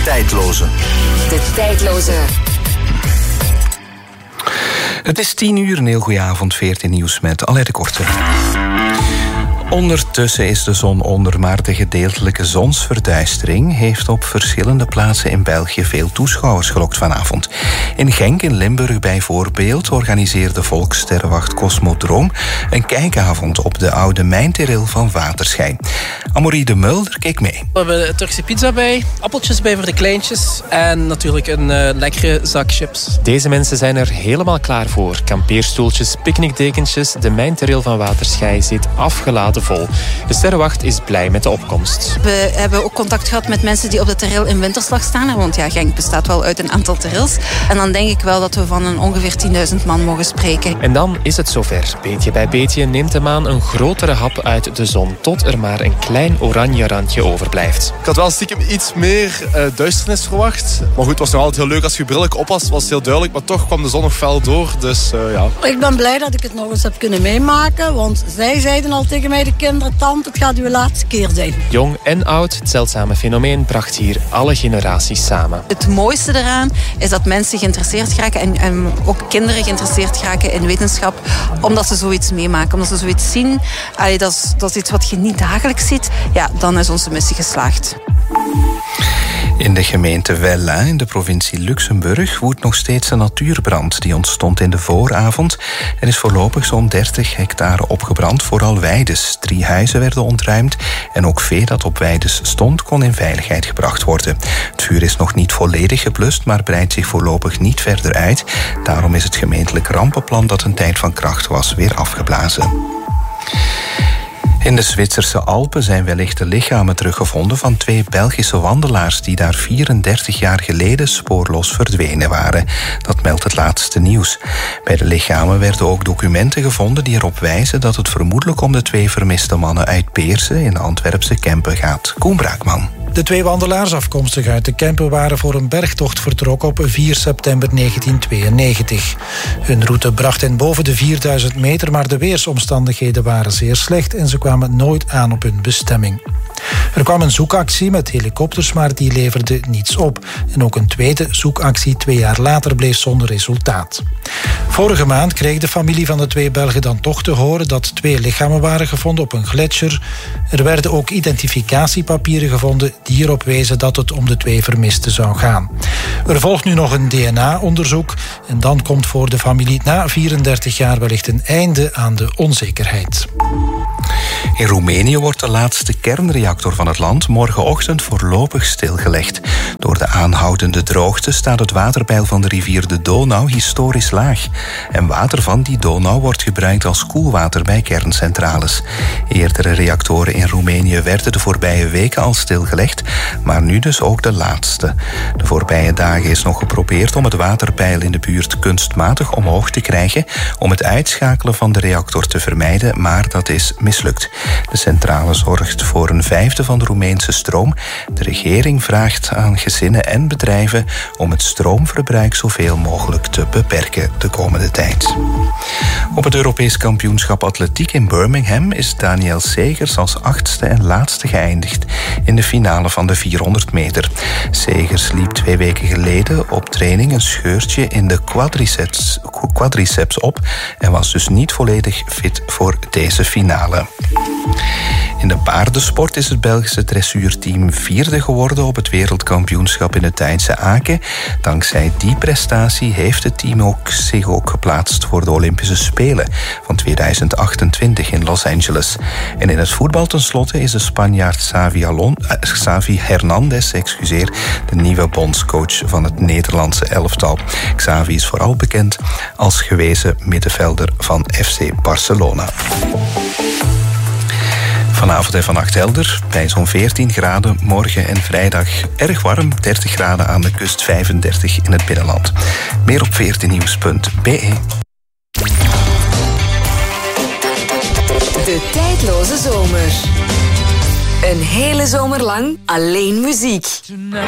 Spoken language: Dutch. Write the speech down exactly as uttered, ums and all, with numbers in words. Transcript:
tijdloze. De tijdloze. Het is tien uur, een heel goede avond, veertien nieuws met Aleid de Korte. Ondertussen is de zon onder, maar de gedeeltelijke zonsverduistering heeft op verschillende plaatsen in België veel toeschouwers gelokt vanavond. In Genk in Limburg bijvoorbeeld organiseerde volkssterrenwacht Cosmodroom een kijkavond op de oude mijnteril van Waterschei. Amorie de Mulder keek mee. We hebben Turkse pizza bij, appeltjes bij voor de kleintjes en natuurlijk een uh, lekkere zak chips. Deze mensen zijn er helemaal klaar voor. Kampeerstoeltjes, picknickdekentjes, de mijnteril van Waterschei zit afgeladen vol. De sterrenwacht is blij met de opkomst. We hebben ook contact gehad met mensen die op de terril in winterslag staan. Want ja, Genk bestaat wel uit een aantal terrils. En dan denk ik wel dat we van een ongeveer tienduizend man mogen spreken. En dan is het zover. Beetje bij beetje neemt de maan een grotere hap uit de zon, tot er maar een klein oranje randje overblijft. Ik had wel stiekem iets meer uh, duisternis verwacht. Maar goed, het was nog altijd heel leuk als je bril op was. Het was heel duidelijk, maar toch kwam de zon nog fel door. Dus uh, ja. Ik ben blij dat ik het nog eens heb kunnen meemaken. Want zij zeiden al tegen mij, de kinderen, tante, het gaat uw laatste keer zijn. Jong en oud, het zeldzame fenomeen bracht hier alle generaties samen. Het mooiste eraan is dat mensen geïnteresseerd raken en, en ook kinderen geïnteresseerd raken in wetenschap, omdat ze zoiets meemaken, omdat ze zoiets zien. Allee, dat, is, dat is iets wat je niet dagelijks ziet. Ja, dan is onze missie geslaagd. In de gemeente Velin in de provincie Luxemburg woedt nog steeds een natuurbrand. Die ontstond in de vooravond. Er is voorlopig zo'n dertig hectare opgebrand, vooral weides. Drie huizen werden ontruimd en ook vee dat op weides stond kon in veiligheid gebracht worden. Het vuur is nog niet volledig geblust, maar breidt zich voorlopig niet verder uit. Daarom is het gemeentelijk rampenplan dat een tijd van kracht was weer afgeblazen. In de Zwitserse Alpen zijn wellicht de lichamen teruggevonden van twee Belgische wandelaars die daar vierendertig jaar geleden spoorloos verdwenen waren. Dat meldt het laatste nieuws. Bij de lichamen werden ook documenten gevonden die erop wijzen dat het vermoedelijk om de twee vermiste mannen uit Beersen in de Antwerpse Kempen gaat. Koen Braakman. De twee wandelaars afkomstig uit de Kempen waren voor een bergtocht vertrokken op vier september negentien tweeënnegentig. Hun route bracht hen boven de vierduizend meter, maar de weersomstandigheden waren zeer slecht en ze kwamen nooit aan op hun bestemming. Er kwam een zoekactie met helikopters, maar die leverde niets op. En ook een tweede zoekactie twee jaar later bleef zonder resultaat. Vorige maand kreeg de familie van de twee Belgen dan toch te horen dat twee lichamen waren gevonden op een gletsjer. Er werden ook identificatiepapieren gevonden die erop wezen dat het om de twee vermisten zou gaan. Er volgt nu nog een D N A-onderzoek en dan komt voor de familie na vierendertig jaar wellicht een einde aan de onzekerheid. In Roemenië wordt de laatste kernreactor van het land morgenochtend voorlopig stilgelegd. Door de aanhoudende droogte staat het waterpeil van de rivier de Donau historisch laag. En water van die Donau wordt gebruikt als koelwater bij kerncentrales. Eerdere reactoren in Roemenië werden de voorbije weken al stilgelegd, maar nu dus ook de laatste. De voorbije dagen is nog geprobeerd om het waterpeil in de buurt kunstmatig omhoog te krijgen om het uitschakelen van de reactor te vermijden, maar dat is mislukt. De centrale zorgt voor een vijfde van de Roemeense stroom. De regering vraagt aan gezinnen en bedrijven om het stroomverbruik zoveel mogelijk te beperken de komende tijd. Op het Europees kampioenschap atletiek in Birmingham is Daniel Segers als achtste en laatste geëindigd in de finale van de vierhonderd meter. Segers liep twee weken geleden op training een scheurtje in de quadriceps, quadriceps op en was dus niet volledig fit voor deze finale. In de paardensport is het Belgische dressuurteam vierde geworden op het wereldkampioenschap in het Thaise Aken. Dankzij die prestatie heeft het team ook zich ook geplaatst voor de Olympische Spelen van tweeduizend achtentwintig in Los Angeles. En in het voetbal tenslotte is de Spanjaard Xavi, Alon, uh, Xavi Hernandez excuseer, de nieuwe bondscoach van het Nederlandse elftal. Xavi is vooral bekend als gewezen middenvelder van F C Barcelona. Vanavond en vannacht helder, bij zo'n veertien graden. Morgen en vrijdag erg warm, dertig graden aan de kust, vijfendertig in het binnenland. Meer op veertien nieuws punt b e. De tijdloze zomer. Een hele zomer lang alleen muziek.